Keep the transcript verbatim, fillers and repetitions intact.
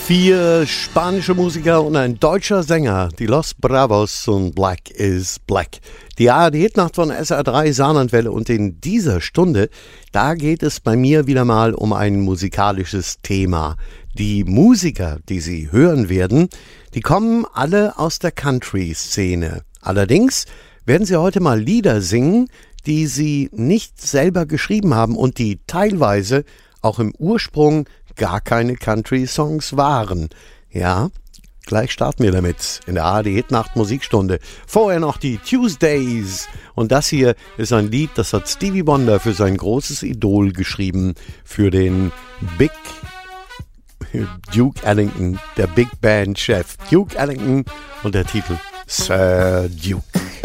Vier spanische Musiker und ein deutscher Sänger, die Los Bravos und Black is Black. Die A R D-Hitnacht von S R drei Saarlandwelle und in dieser Stunde, da geht es bei mir wieder mal um ein musikalisches Thema. Die Musiker, die Sie hören werden, die kommen alle aus der Country-Szene. Allerdings werden Sie heute mal Lieder singen, die Sie nicht selber geschrieben haben und die teilweise auch im Ursprung gar keine Country-Songs waren. Ja, gleich starten wir damit in der A R D-Hitnacht Musikstunde. Vorher noch die Tuesdays. Und das hier ist ein Lied, das hat Stevie Wonder für sein großes Idol geschrieben, für den Big Duke Ellington, der Big Band-Chef Duke Ellington und der Titel Sir Duke.